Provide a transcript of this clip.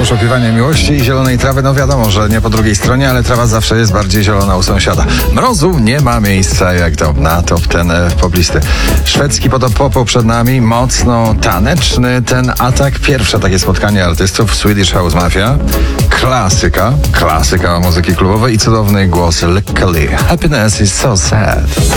poszukiwania miłości i zielonej trawy. No wiadomo, że nie po drugiej stronie, ale trawa zawsze jest bardziej zielona u sąsiada. Mrozu nie ma miejsca jak to na top ten poplisty. Szwedzki popoł przed nami, mocno taneczny ten atak. Pierwsze takie spotkanie artystów Swedish House Mafia. Klasyka muzyki klubowej i cudowny głos Luckily. Happiness is so sad.